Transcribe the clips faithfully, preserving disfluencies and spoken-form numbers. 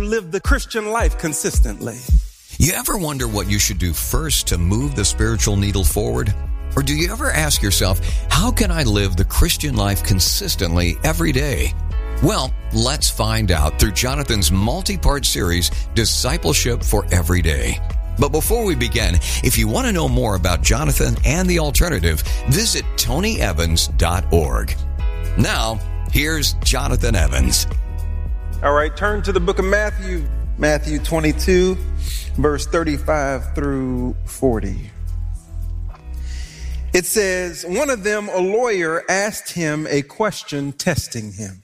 live the Christian life consistently. You ever wonder what you should do first to move the spiritual needle forward? Or do you ever ask yourself, how can I live the Christian life consistently every day? Well, let's find out through Jonathan's multi-part series, Discipleship for Every Day. But before we begin, if you want to know more about Jonathan and the alternative, visit tony evans dot org. Now, here's Jonathan Evans. All right, turn to the book of Matthew, Matthew twenty-two, verse thirty-five through forty. It says, one of them, a lawyer, asked him a question, testing him.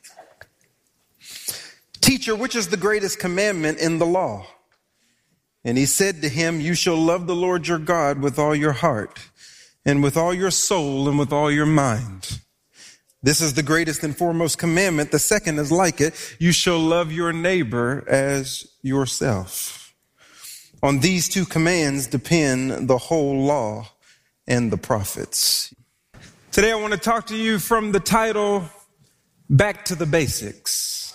Teacher, which is the greatest commandment in the law? And he said to him, you shall love the Lord your God with all your heart and with all your soul and with all your mind. This is the greatest and foremost commandment. The second is like it. You shall love your neighbor as yourself. On these two commands depend the whole law and the prophets. Today I want to talk to you from the title, Back to the Basics.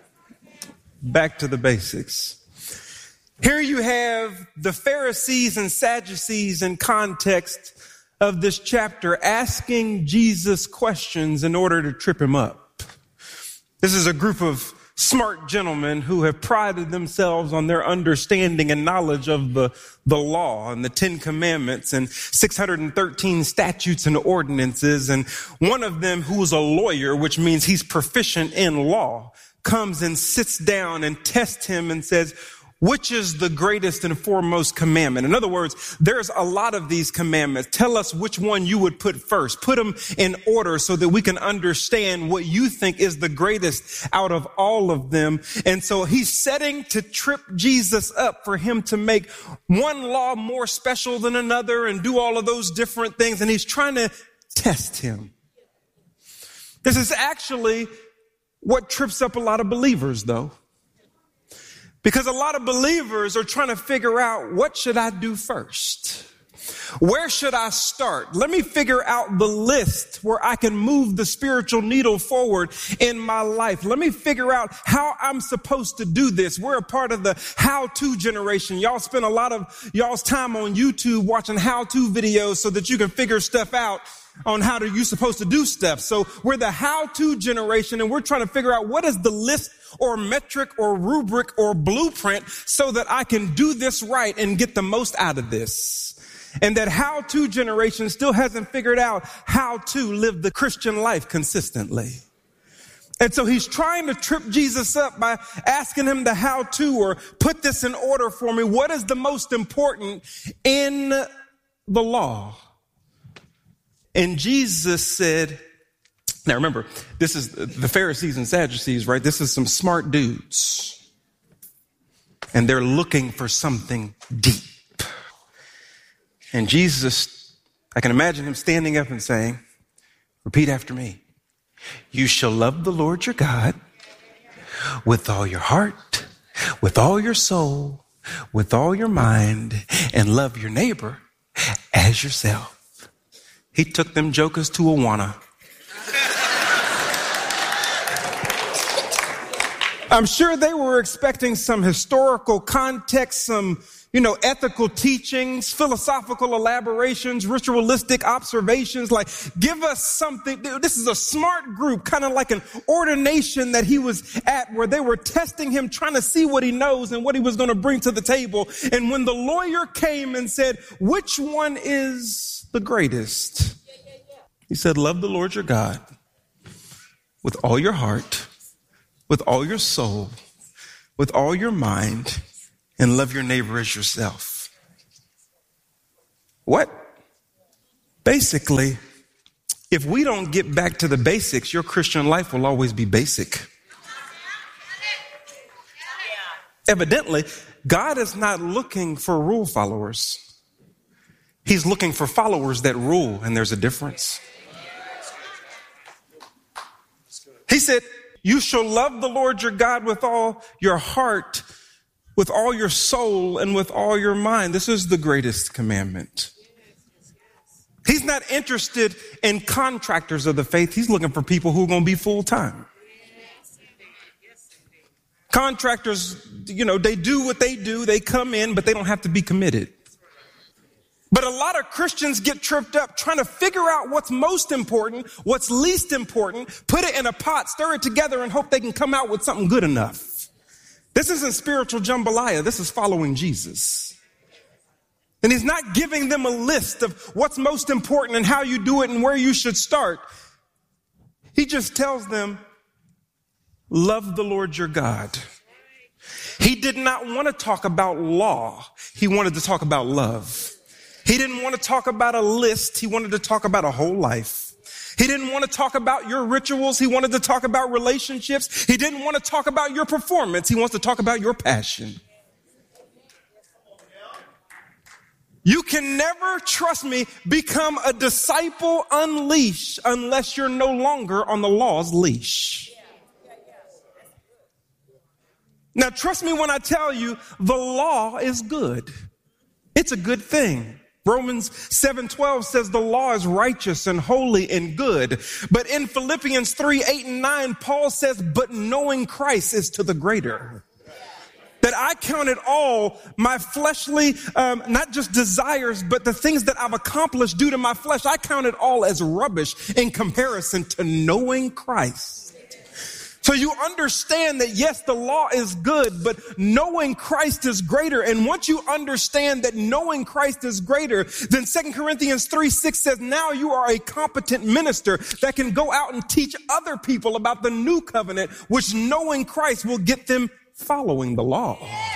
Back to the Basics. Here you have the Pharisees and Sadducees in context of this chapter asking Jesus questions in order to trip him up. This is a group of smart gentlemen who have prided themselves on their understanding and knowledge of the, the law and the Ten Commandments and six hundred thirteen statutes and ordinances. And one of them, who is a lawyer, which means he's proficient in law, comes and sits down and tests him and says, which is the greatest and foremost commandment? In other words, there's a lot of these commandments. Tell us which one you would put first. Put them in order so that we can understand what you think is the greatest out of all of them. And so he's setting to trip Jesus up for him to make one law more special than another and do all of those different things. And he's trying to test him. This is actually what trips up a lot of believers, though. Because a lot of believers are trying to figure out, what should I do first? Where should I start? Let me figure out the list where I can move the spiritual needle forward in my life. Let me figure out how I'm supposed to do this. We're a part of the how-to generation. Y'all spend a lot of y'all's time on YouTube watching how-to videos so that you can figure stuff out on how to, you're supposed to do stuff. So we're the how-to generation, and we're trying to figure out what is the list or metric or rubric or blueprint so that I can do this right and get the most out of this. And that how-to generation still hasn't figured out how to live the Christian life consistently. And so he's trying to trip Jesus up by asking him the how-to, or put this in order for me. What is the most important in the law? And Jesus said, now remember, this is the Pharisees and Sadducees, right? This is some smart dudes. And they're looking for something deep. And Jesus, I can imagine him standing up and saying, repeat after me. You shall love the Lord your God with all your heart, with all your soul, with all your mind, and love your neighbor as yourself. He took them jokers to Awana. I'm sure they were expecting some historical context, some, you know, ethical teachings, philosophical elaborations, ritualistic observations. Like, give us something. This is a smart group, kind of like an ordination that he was at, where they were testing him, trying to see what he knows and what he was going to bring to the table. And when the lawyer came and said, which one is the greatest? He said, love the Lord your God with all your heart, with all your soul, with all your mind, and love your neighbor as yourself. What? Basically, if we don't get back to the basics, your Christian life will always be basic. Evidently, God is not looking for rule followers. He's looking for followers that rule, and there's a difference. He said, you shall love the Lord your God with all your heart, with all your soul, and with all your mind. This is the greatest commandment. He's not interested in contractors of the faith. He's looking for people who are going to be full time. Contractors, you know, they do what they do. They come in, but they don't have to be committed. But a lot of Christians get tripped up trying to figure out what's most important, what's least important, put it in a pot, stir it together, and hope they can come out with something good enough. This isn't spiritual jambalaya. This is following Jesus. And he's not giving them a list of what's most important and how you do it and where you should start. He just tells them, love the Lord your God. He did not want to talk about law. He wanted to talk about love. He didn't want to talk about a list. He wanted to talk about a whole life. He didn't want to talk about your rituals. He wanted to talk about relationships. He didn't want to talk about your performance. He wants to talk about your passion. You can never, trust me, become a disciple unleashed unless you're no longer on the law's leash. Now, trust me when I tell you the law is good. It's a good thing. Romans seven twelve says the law is righteous and holy and good. But in Philippians three eight and nine, Paul says, but knowing Christ is to the greater. That I counted all my fleshly, um, not just desires, but the things that I've accomplished due to my flesh, I counted all as rubbish in comparison to knowing Christ. So you understand that, yes, the law is good, but knowing Christ is greater. And once you understand that knowing Christ is greater, then Second Corinthians three six says, now you are a competent minister that can go out and teach other people about the new covenant, which knowing Christ will get them following the law.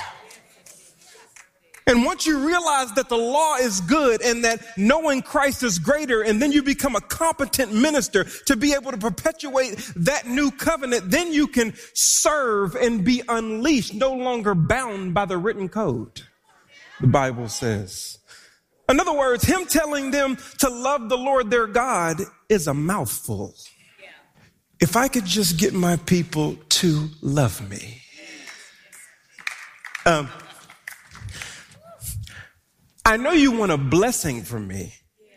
And once you realize that the law is good and that knowing Christ is greater, and then you become a competent minister to be able to perpetuate that new covenant, then you can serve and be unleashed, no longer bound by the written code, the Bible says. In other words, him telling them to love the Lord their God is a mouthful. If I could just get my people to love me. Um, I know you want a blessing from me.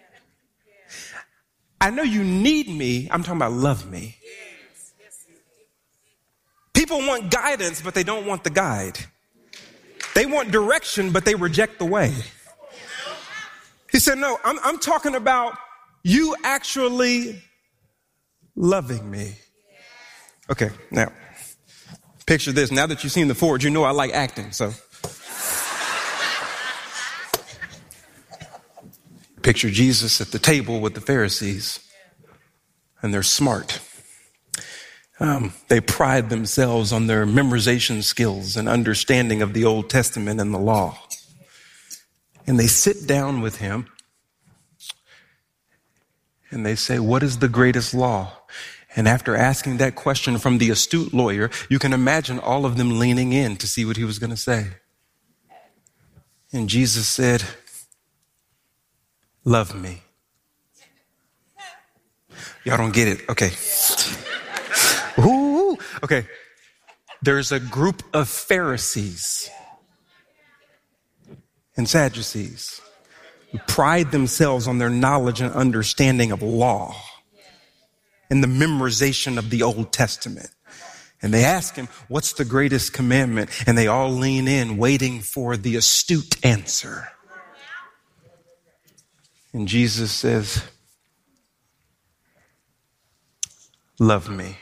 I know you need me. I'm talking about love me. People want guidance, but they don't want the guide. They want direction, but they reject the way. He said, no, I'm, I'm talking about you actually loving me. Okay, now, picture this. Now that you've seen the forge, you know I like acting, so. Picture Jesus at the table with the Pharisees, and they're smart. Um, they pride themselves on their memorization skills and understanding of the Old Testament and the law. And they sit down with him, and they say, what is the greatest law? And after asking that question from the astute lawyer, you can imagine all of them leaning in to see what he was going to say. And Jesus said, love me. Y'all don't get it. Okay. Ooh, okay. There's a group of Pharisees and Sadducees who pride themselves on their knowledge and understanding of law and the memorization of the Old Testament. And they ask him, what's the greatest commandment? And they all lean in, waiting for the astute answer. And Jesus says, love me.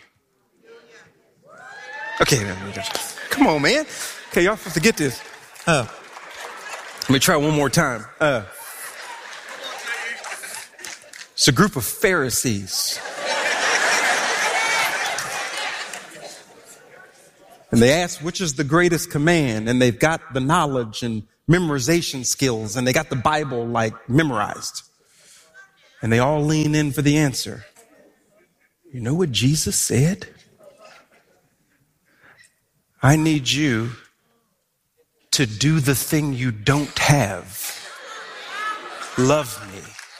Okay, come on, man. Okay, y'all supposed to get this. Uh, let me try one more time. Uh, it's a group of Pharisees. And they ask, which is the greatest command? And they've got the knowledge and memorization skills, and they got the Bible like memorized. And they all lean in for the answer. You know what Jesus said? I need you to do the thing you don't have. Love me.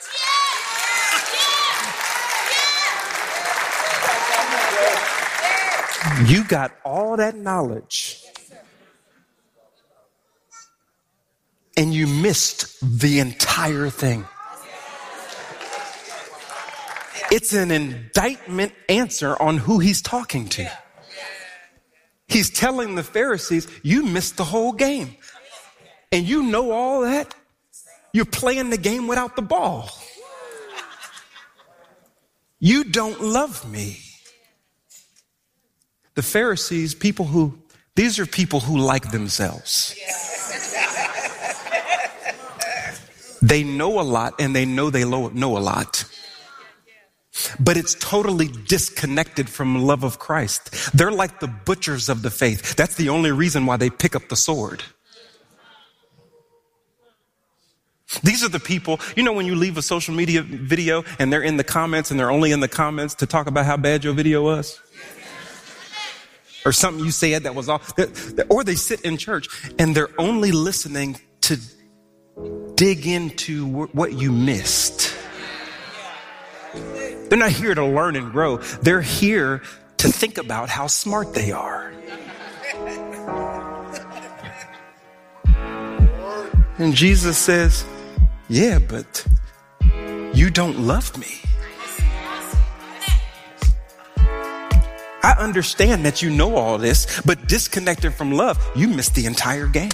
You got all that knowledge, and you missed the entire thing. It's an indictment answer on who he's talking to. He's telling the Pharisees, you missed the whole game. And you know all that. You're playing the game without the ball. You don't love me. The Pharisees, people who, these are people who like themselves. They know a lot and they know they know a lot. But it's totally disconnected from love of Christ. They're like the butchers of the faith. That's the only reason why they pick up the sword. These are the people, you know, when you leave a social media video and they're in the comments and they're only in the comments to talk about how bad your video was? Or something you said that was off. Or they sit in church and they're only listening to dig into what you missed. They're not here to learn and grow. They're here to think about how smart they are. And Jesus says, yeah, but you don't love me. I understand that you know all this, but disconnected from love, you missed the entire game.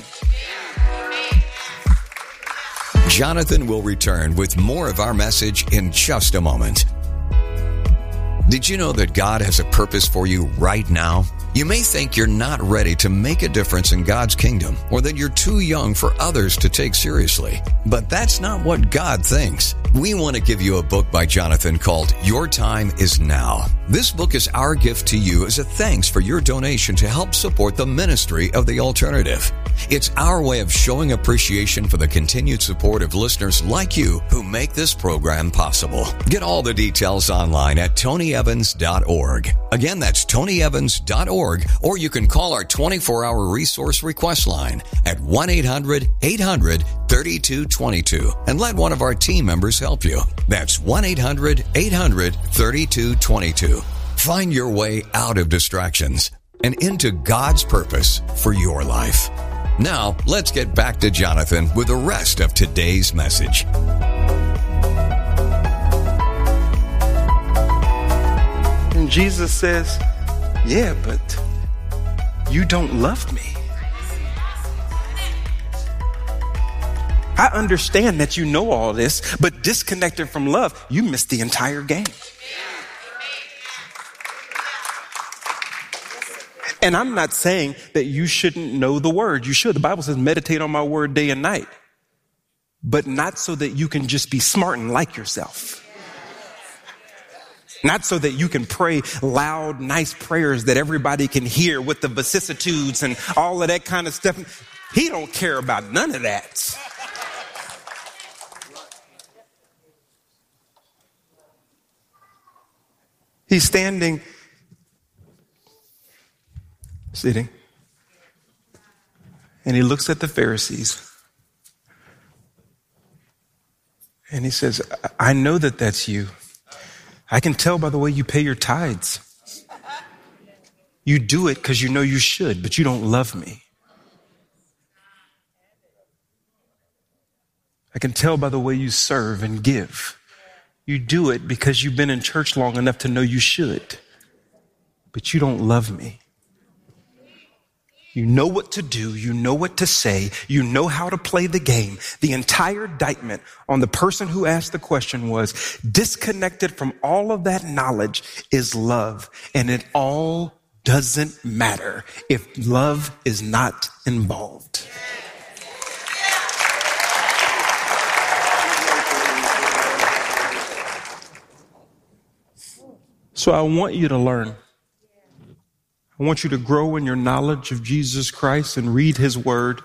Jonathan will return with more of our message in just a moment. Did you know that God has a purpose for you right now? You may think you're not ready to make a difference in God's kingdom, or that you're too young for others to take seriously. But that's not what God thinks. We want to give you a book by Jonathan called Your Time Is Now. This book is our gift to you as a thanks for your donation to help support the ministry of The Alternative. It's our way of showing appreciation for the continued support of listeners like you who make this program possible. Get all the details online at tony evans dot org. Again, that's tony evans dot org, or you can call our twenty-four hour resource request line at one eight hundred eight hundred thirty-two twenty-two and let one of our team members help you. That's one eight hundred eight hundred thirty-two twenty-two. Find your way out of distractions and into God's purpose for your life. Now, let's get back to Jonathan with the rest of today's message. And Jesus says, yeah, but you don't love me. I understand that you know all this, but disconnected from love, you missed the entire game. And I'm not saying that you shouldn't know the word. You should. The Bible says, meditate on my word day and night. But not so that you can just be smart and like yourself. Not so that you can pray loud, nice prayers that everybody can hear with the vicissitudes and all of that kind of stuff. He don't care about none of that. He's standing, sitting, and he looks at the Pharisees. And he says, I know that that's you. I can tell by the way you pay your tithes. You do it because you know you should, but you don't love me. I can tell by the way you serve and give. You do it because you've been in church long enough to know you should, but you don't love me. You know what to do. You know what to say. You know how to play the game. The entire indictment on the person who asked the question was, disconnected from all of that knowledge is love. And it all doesn't matter if love is not involved. So I want you to learn. I want you to grow in your knowledge of Jesus Christ and read his word,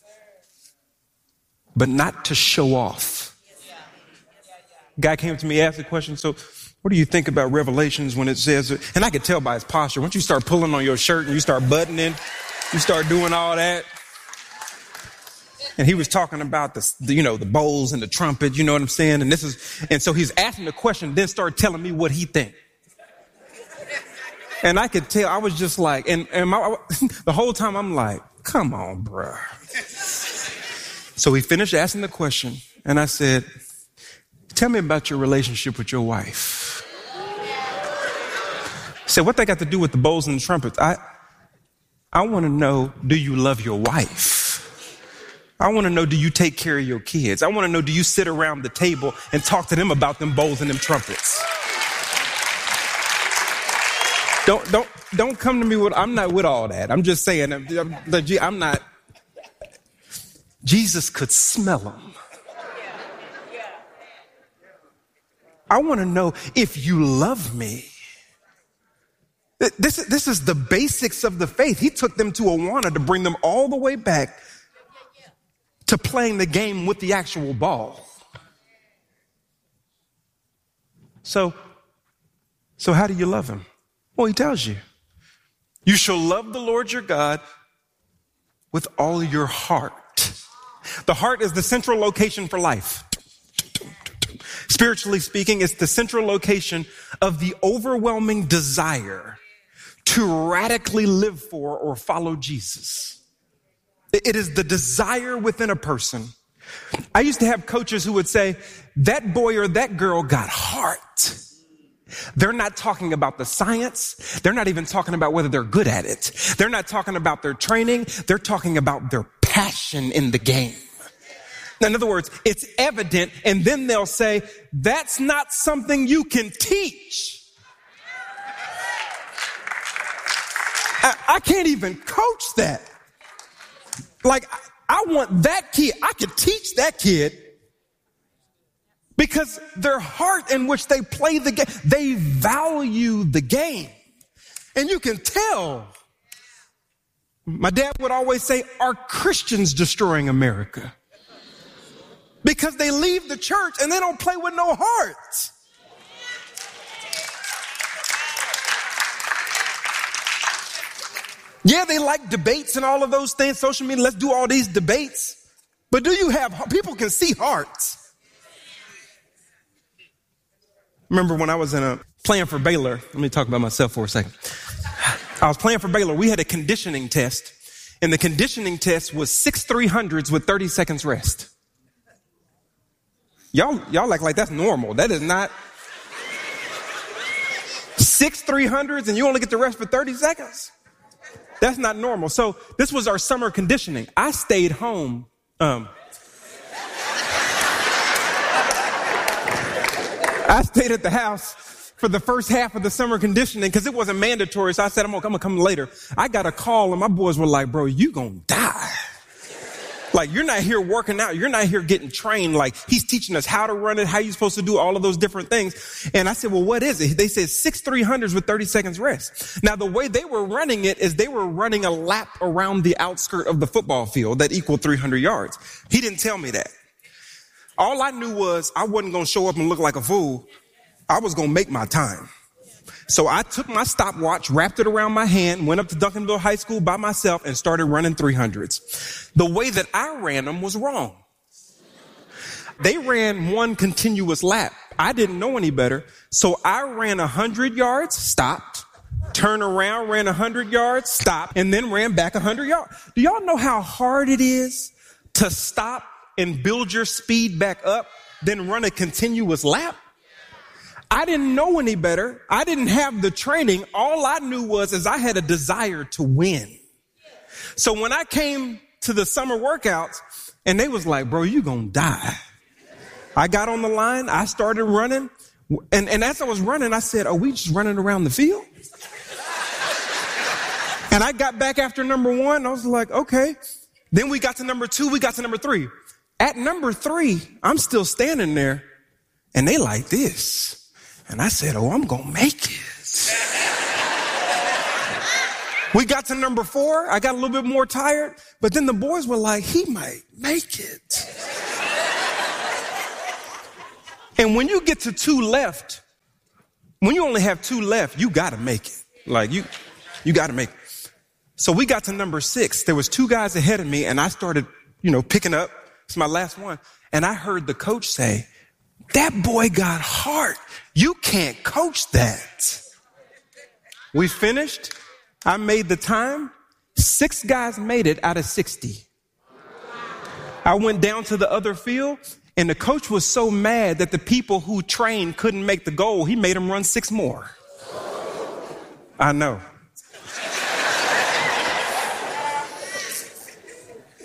but not to show off. Guy came to me, asked the question, so what do you think about Revelations when it says, and I could tell by his posture, once you start pulling on your shirt and you start buttoning, you start doing all that. And he was talking about the, the, you know, the bowls and the trumpet, you know what I'm saying? And this is, and so he's asking the question, then started telling me what he think. And I could tell, I was just like, and, and my, the whole time I'm like, come on, bruh. So he finished asking the question, and I said, tell me about your relationship with your wife. He said, what they got to do with the bowls and the trumpets? I, I want to know, do you love your wife? I want to know, do you take care of your kids? I want to know, do you sit around the table and talk to them about them bowls and them trumpets? Don't, don't, don't come to me with, I'm not with all that. I'm just saying, I'm, I'm, I'm not. Jesus could smell them. I want to know if you love me. This, this is the basics of the faith. He took them to Awana to bring them all the way back to playing the game with the actual ball. So, so how do you love him? Well, he tells you, you shall love the Lord your God with all your heart. The heart is the central location for life. Spiritually speaking, it's the central location of the overwhelming desire to radically live for or follow Jesus. It is the desire within a person. I used to have coaches who would say, that boy or that girl got heart. They're not talking about the science. They're not even talking about whether they're good at it. They're not talking about their training. They're talking about their passion in the game. In other words, it's evident, and then they'll say, that's not something you can teach. I, I can't even coach that. Like, I, I want that kid. I could teach that kid because their heart in which they play the game, they value the game. And you can tell. My dad would always say, are Christians destroying America? Because they leave the church and they don't play with no heart. Yeah, they like debates and all of those things, social media, let's do all these debates. But do you have, people can see hearts. Remember when I was in a, playing for Baylor, let me talk about myself for a second. I was playing for Baylor, we had a conditioning test, and the conditioning test was six three hundreds with thirty seconds rest. Y'all, y'all act like that's normal. That is not six three hundreds and you only get to rest for thirty seconds. That's not normal. So this was our summer conditioning. I stayed home. Um, I stayed at the house for the first half of the summer conditioning because it wasn't mandatory. So I said, I'm gonna, I'm gonna come later. I got a call and my boys were like, bro, you gonna die. Like, you're not here working out. You're not here getting trained. Like, he's teaching us how to run it, how you're supposed to do all of those different things. And I said, well, what is it? They said six three hundreds with thirty seconds rest. Now, the way they were running it is they were running a lap around the outskirt of the football field that equaled three hundred yards. He didn't tell me that. All I knew was I wasn't going to show up and look like a fool. I was going to make my time. So I took my stopwatch, wrapped it around my hand, went up to Duncanville High School by myself and started running three hundreds. The way that I ran them was wrong. They ran one continuous lap. I didn't know any better. So I ran one hundred yards, stopped, turned around, ran one hundred yards, stopped, and then ran back one hundred yards. Do y'all know how hard it is to stop and build your speed back up, then run a continuous lap? I didn't know any better. I didn't have the training. All I knew was is I had a desire to win. So when I came to the summer workouts and they was like, bro, you gonna die. I got on the line. I started running. And, and as I was running, I said, are we just running around the field? And I got back after number one. I was like, okay. Then we got to number two. We got to number three. At number three, I'm still standing there and they like this. And I said, oh, I'm going to make it. We got to number four. I got a little bit more tired. But then the boys were like, he might make it. And when you get to two left, when you only have two left, you got to make it. Like, you, you got to make it. So we got to number six. There was two guys ahead of me, and I started, you know, picking up. It's my last one. And I heard the coach say, that boy got heart. You can't coach that. We finished. I made the time. Six guys made it out of sixty. I went down to the other field, and the coach was so mad that the people who trained couldn't make the goal. He made them run six more. I know.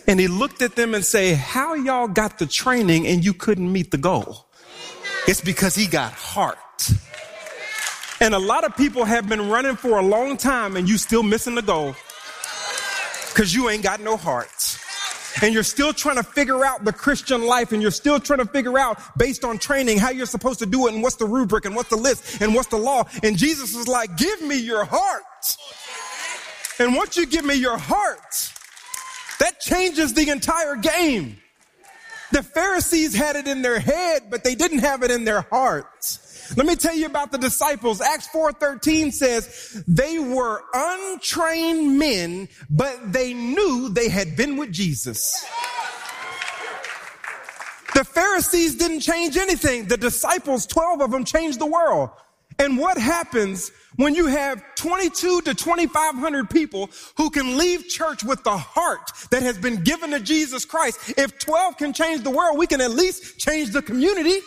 And he looked at them and say, how y'all got the training and you couldn't meet the goal? It's because he got heart. And a lot of people have been running for a long time and you still missing the goal because you ain't got no heart. And you're still trying to figure out the Christian life, and you're still trying to figure out based on training how you're supposed to do it and what's the rubric and what's the list and what's the law. And Jesus is like, give me your heart. And once you give me your heart, that changes the entire game. The Pharisees had it in their head, but they didn't have it in their hearts. Let me tell you about the disciples. Acts four thirteen says they were untrained men, but they knew they had been with Jesus. The Pharisees didn't change anything. The disciples, twelve of them, changed the world. And what happens when you have twenty-two to twenty-five hundred people who can leave church with the heart that has been given to Jesus Christ? If twelve can change the world, we can at least change the community.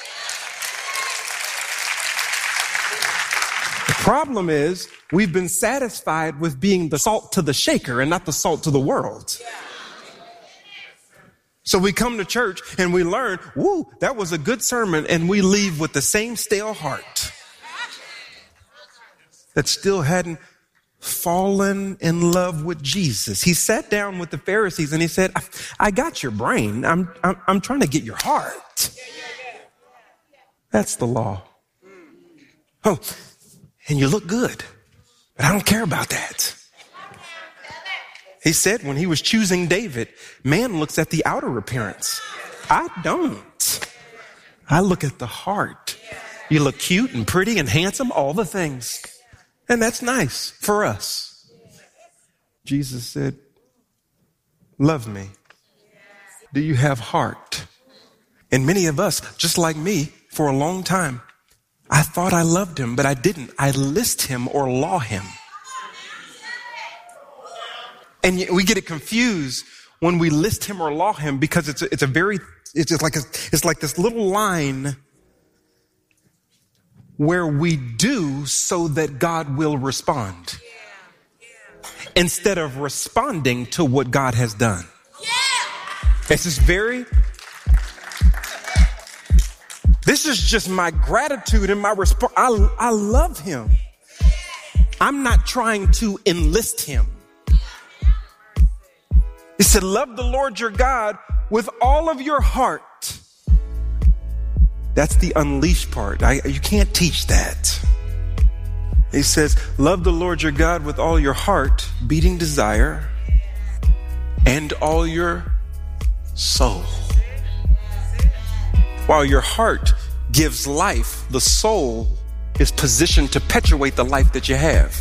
The problem is we've been satisfied with being the salt to the shaker and not the salt to the world. So we come to church and we learn, woo, that was a good sermon, and we leave with the same stale heart that still hadn't fallen in love with Jesus. He sat down with the Pharisees and he said, I, I got your brain. I'm, I'm, I'm trying to get your heart. That's the law. Oh, and you look good, but I don't care about that. He said when he was choosing David, man looks at the outer appearance. I don't. I look at the heart. You look cute and pretty and handsome, all the things. And that's nice for us. Jesus said, love me. Do you have heart? And many of us, just like me, for a long time, I thought I loved him, but I didn't. I list him or law him. And we get it confused when we list him or law him, because it's a, it's a very, it's just like a, it's like this little line where we do so that God will respond instead of responding to what God has done. It's just very, this is just my gratitude and my response. I, I love him. I'm not trying to enlist him. He said, love the Lord your God with all of your heart. That's the unleashed part. I, you can't teach that. He says, love the Lord your God with all your heart, beating desire, and all your soul. While your heart gives life, the soul is positioned to perpetuate the life that you have.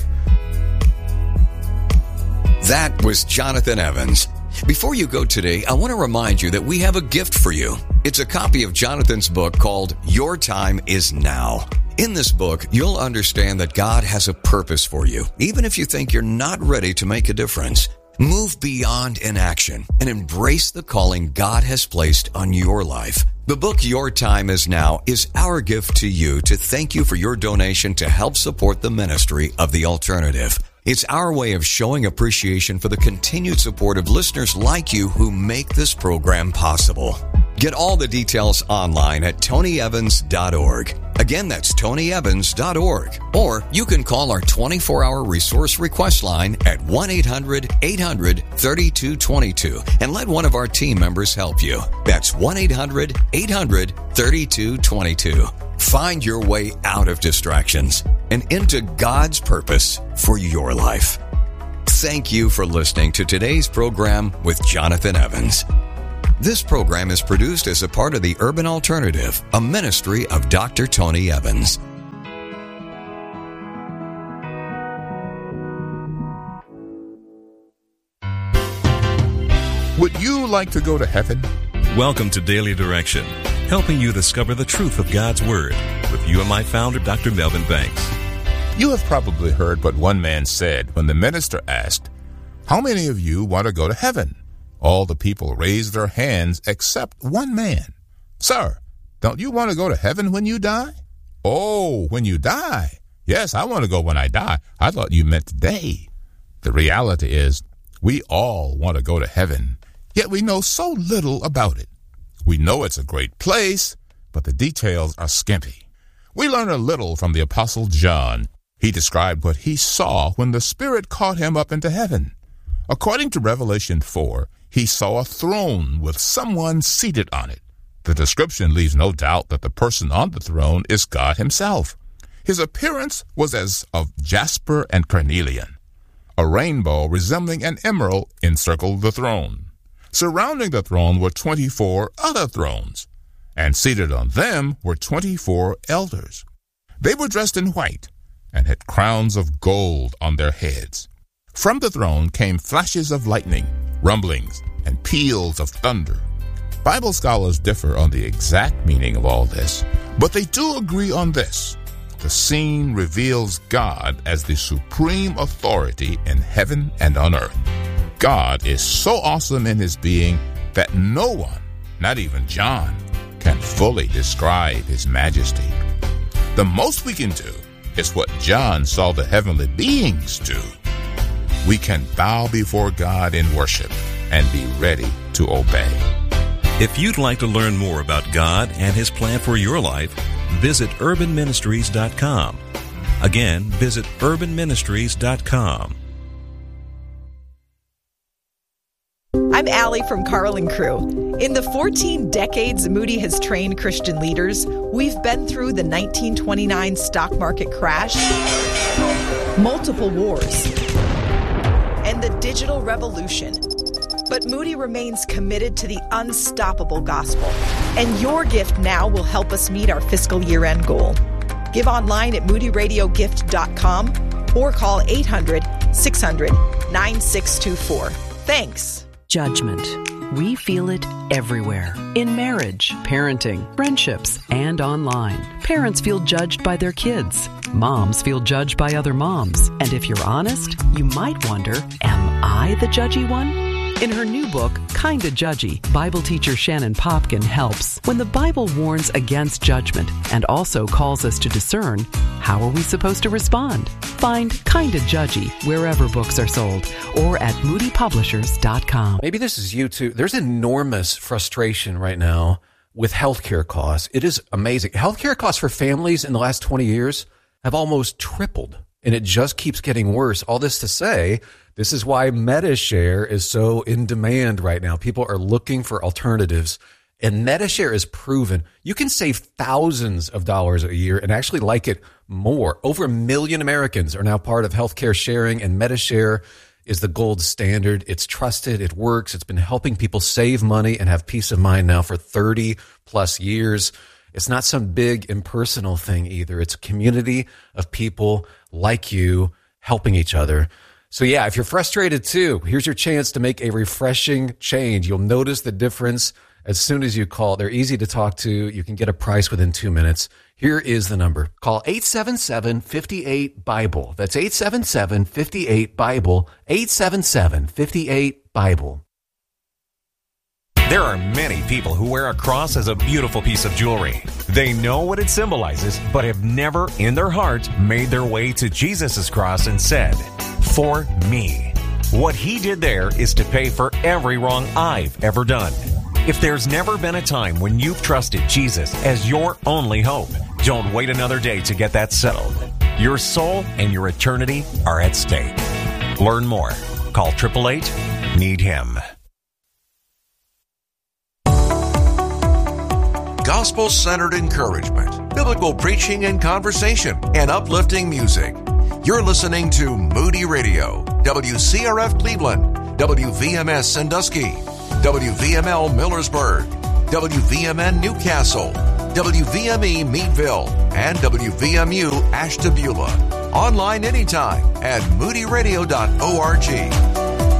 That was Jonathan Evans. Before you go today, I want to remind you that we have a gift for you. It's a copy of Jonathan's book called Your Time Is Now. In this book, you'll understand that God has a purpose for you, even if you think you're not ready to make a difference. Move beyond inaction and embrace the calling God has placed on your life. The book Your Time Is Now is our gift to you to thank you for your donation to help support the ministry of The Alternative. It's our way of showing appreciation for the continued support of listeners like you who make this program possible. Get all the details online at tony evans dot org. Again, that's tony evans dot org. Or you can call our twenty-four hour resource request line at one eight hundred eight hundred thirty-two twenty-two and let one of our team members help you. That's one eight hundred eight hundred thirty-two twenty-two. Find your way out of distractions and into God's purpose for your life. Thank you for listening to today's program with Jonathan Evans. This program is produced as a part of the Urban Alternative, a ministry of Doctor Tony Evans. Would you like to go to heaven? Welcome to Daily Direction, helping you discover the truth of God's Word with U M I founder Doctor Melvin Banks. You have probably heard what one man said when the minister asked, "How many of you want to go to heaven?" All the people raised their hands except one man. "Sir, don't you want to go to heaven when you die?" "Oh, when you die? Yes, I want to go when I die. I thought you meant today." The reality is, we all want to go to heaven, yet we know so little about it. We know it's a great place, but the details are skimpy. We learn a little from the Apostle John. He described what he saw when the Spirit caught him up into heaven. According to Revelation four, he saw a throne with someone seated on it. The description leaves no doubt that the person on the throne is God himself. His appearance was as of jasper and carnelian. A rainbow resembling an emerald encircled the throne. Surrounding the throne were twenty-four other thrones, and seated on them were twenty-four elders. They were dressed in white and had crowns of gold on their heads. From the throne came flashes of lightning, rumblings, and peals of thunder. Bible scholars differ on the exact meaning of all this, but they do agree on this. The scene reveals God as the supreme authority in heaven and on earth. God is so awesome in his being that no one, not even John, can fully describe his majesty. The most we can do is what John saw the heavenly beings do. We can bow before God in worship and be ready to obey. If you'd like to learn more about God and his plan for your life, visit urban ministries dot com. Again, visit urban ministries dot com. I'm Allie from Carl and Crew. In the fourteen decades Moody has trained Christian leaders, we've been through the nineteen twenty-nine stock market crash, multiple wars, and the digital revolution. But Moody remains committed to the unstoppable gospel, and your gift now will help us meet our fiscal year-end goal. Give online at moody radio gift dot com or call eight hundred, six hundred, nine six two four. Thanks. Judgment. We feel it everywhere. In marriage, parenting, friendships, and online. Parents feel judged by their kids. Moms feel judged by other moms. And if you're honest, you might wonder, am I the judgy one? In her new book, Kinda Judgy, Bible teacher Shannon Popkin helps. When the Bible warns against judgment and also calls us to discern, how are we supposed to respond? Find Kinda Judgy wherever books are sold or at moody publishers dot com. Maybe this is you too. There's enormous frustration right now with healthcare costs. It is amazing. Healthcare costs for families in the last twenty years have almost tripled, and it just keeps getting worse. All this to say, this is why MediShare is so in demand right now. People are looking for alternatives, and MediShare is proven you can save thousands of dollars a year and actually like it more. Over a million Americans are now part of healthcare sharing, and MediShare is the gold standard. It's trusted. It works. It's been helping people save money and have peace of mind now for thirty plus years. It's not some big impersonal thing either. It's a community of people like you helping each other. So yeah, if you're frustrated too, here's your chance to make a refreshing change. You'll notice the difference as soon as you call. They're easy to talk to. You can get a price within two minutes. Here is the number. Call eight seven seven, five eight, BIBLE. That's eight seven seven, five eight, BIBLE. eight seven seven, five eight, BIBLE. There are many people who wear a cross as a beautiful piece of jewelry. They know what it symbolizes, but have never in their heart made their way to Jesus' cross and said, "For me." What he did there is to pay for every wrong I've ever done. If there's never been a time when you've trusted Jesus as your only hope, don't wait another day to get that settled. Your soul and your eternity are at stake. Learn more. Call eight eight eight, need him. Gospel-centered encouragement, biblical preaching and conversation, and uplifting music. You're listening to Moody Radio, W C R F Cleveland, W V M S Sandusky, W V M L Millersburg, W V M N Newcastle, W V M E Meadville, and W V M U Ashtabula. Online anytime at moody radio dot org.